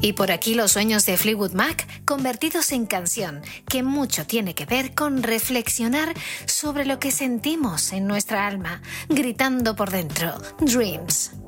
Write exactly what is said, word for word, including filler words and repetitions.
Y por aquí los sueños de Fleetwood Mac convertidos en canción, que mucho tiene que ver con reflexionar sobre lo que sentimos en nuestra alma, gritando por dentro, Dreams.